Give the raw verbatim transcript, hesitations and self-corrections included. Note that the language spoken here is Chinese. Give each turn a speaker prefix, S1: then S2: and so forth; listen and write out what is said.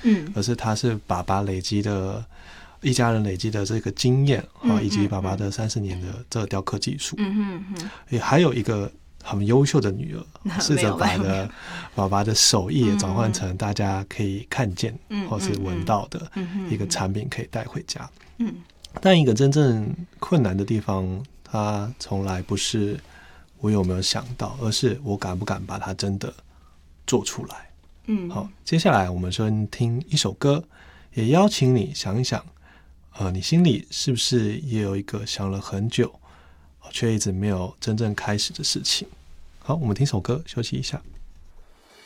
S1: 嗯，
S2: 而是他是爸爸累积的一家人累积的这个经验、嗯、以及爸爸的三十年的这个雕刻技术。
S1: 嗯哼哼，
S2: 也还有一个很优秀的女儿，试着把的爸爸的手艺也转换成大家可以看见、嗯、或是闻到的一个产品可以带回家。
S1: 嗯，
S2: 但一个真正困难的地方，它从来不是我有没有想到，而是我敢不敢把它真的做出来。
S1: 嗯，
S2: 好，接下来我们先听一首歌，也邀请你想一想，呃，你心里是不是也有一个想了很久却一直没有真正开始的事情。好，我们听首歌休息一下。